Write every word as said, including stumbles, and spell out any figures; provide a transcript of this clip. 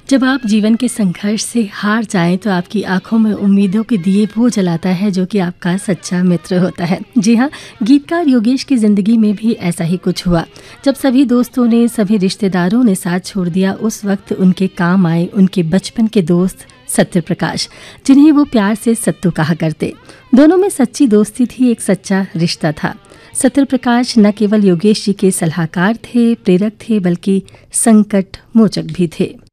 जब आप जीवन के संघर्ष से हार जाएं तो आपकी आंखों में उम्मीदों के दिए वो जलाता है जो कि आपका सच्चा मित्र होता है। जी हाँ, गीतकार योगेश की जिंदगी में भी ऐसा ही कुछ हुआ। जब सभी दोस्तों ने, सभी रिश्तेदारों ने साथ छोड़ दिया, उस वक्त उनके काम आए उनके बचपन के दोस्त सत्य प्रकाश, जिन्हें वो प्यार से सत्तू कहा करते। दोनों में सच्ची दोस्ती थी, एक सच्चा रिश्ता था। सत्य प्रकाश न केवल योगेश जी के सलाहकार थे, प्रेरक थे, बल्कि संकट मोचक भी थे।